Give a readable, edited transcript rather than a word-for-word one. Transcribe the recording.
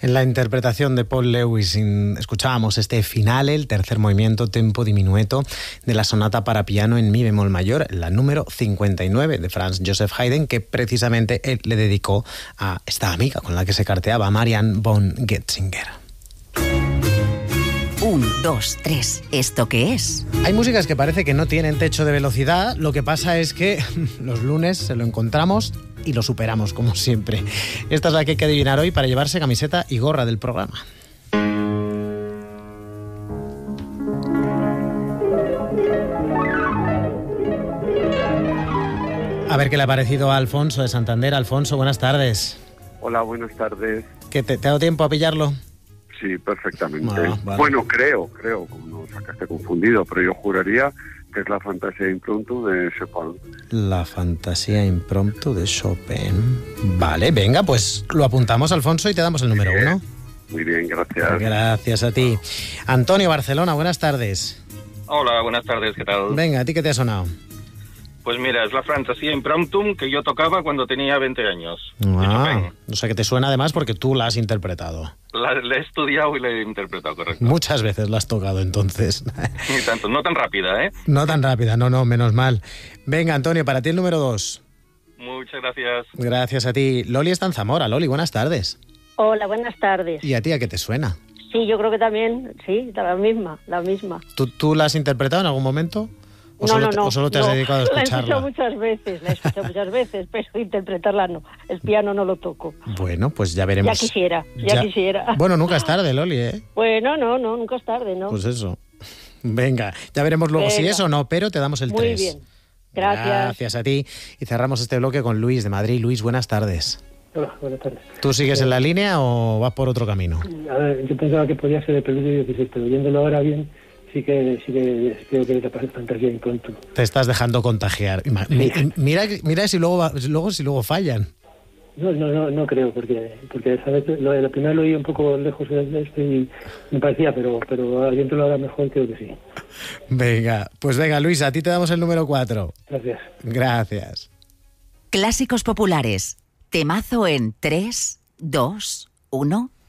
En la interpretación de Paul Lewis escuchábamos este finale, el tercer movimiento, tempo diminueto, de la sonata para piano en mi bemol mayor, la número 59 de Franz Joseph Haydn, que precisamente él le dedicó a esta amiga con la que se carteaba, a Marianne von Getzinger. 1, 2, 3. ¿Esto qué es? Hay músicas que parece que no tienen techo de velocidad. Lo que pasa es que los lunes se lo encontramos y lo superamos, como siempre. Esta es la que hay que adivinar hoy para llevarse camiseta y gorra del programa. A ver qué le ha parecido a Alfonso de Santander. Alfonso, buenas tardes. Hola, buenas tardes. ¿Qué te ha dado tiempo a pillarlo? Sí, perfectamente. Vale. Bueno, creo, como sacaste confundido, pero yo juraría que es la fantasía impromptu de Chopin. La fantasía impromptu de Chopin. Vale, venga, pues lo apuntamos, Alfonso, y te damos el número 1. Muy bien, gracias. Gracias a ti. Antonio, Barcelona, buenas tardes. Hola, buenas tardes, ¿qué tal? Venga, ¿a ti qué te ha sonado? Pues mira, es la fantasía impromptum que yo tocaba cuando tenía 20 años. O sea que te suena además porque tú la has interpretado. La he estudiado y la he interpretado, correcto. Muchas veces la has tocado, entonces. Ni tanto, no tan rápida, ¿eh? No tan rápida, no, menos mal. Venga, Antonio, para ti el número 2. Muchas gracias. Gracias a ti. Loli está en Zamora. Loli, buenas tardes. Hola, buenas tardes. ¿Y a ti a qué te suena? Sí, yo creo que también, sí, la misma. ¿Tú la has interpretado en algún momento? ¿O solo te has dedicado a escucharla? La he escuchado muchas veces, pero interpretarla no. El piano no lo toco. Bueno, pues ya veremos. Ya quisiera. Bueno, nunca es tarde, Loli, ¿eh? Bueno, no, nunca es tarde, ¿no? Pues eso. Venga, ya veremos luego si es o no, pero te damos el 3. Muy bien. Gracias. Gracias a ti. Y cerramos este bloque con Luis de Madrid. Luis, buenas tardes. Hola, buenas tardes. ¿Tú sigues en la línea o vas por otro camino? A ver, yo pensaba que podía ser de Preludio 16, pero viéndolo ahora bien, sí que creo que es la fantasía impromptu. Te estás dejando contagiar. Mira si luego fallan. No creo, porque ¿sabes? La primera lo oí un poco lejos de esto y me parecía, pero viéndolo ahora mejor creo que sí. Venga, Luis, a ti te damos el número 4. Gracias. Clásicos populares. Temazo en 3, 2, 1...